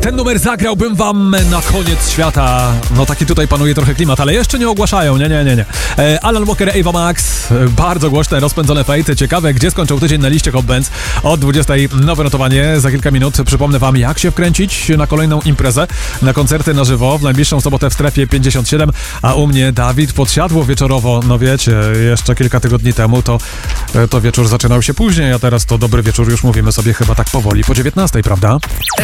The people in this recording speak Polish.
Ten numer zagrałbym wam na koniec świata. No taki tutaj panuje trochę klimat, ale jeszcze nie ogłaszają, nie. Alan Walker, Ava Max, bardzo głośne, rozpędzone fejty. Ciekawe, gdzie skończył tydzień na liście Hot Bands. Od 20 nowe notowanie. Za kilka minut przypomnę wam, jak się wkręcić na kolejną imprezę, na koncerty na żywo w najbliższą sobotę w Strefie 57, a u mnie Dawid Podsiadło wieczorowo. No wiecie, jeszcze kilka tygodni temu to wieczór zaczynał się później, a teraz to dobry wieczór już mówimy sobie chyba tak powoli po 19, prawda?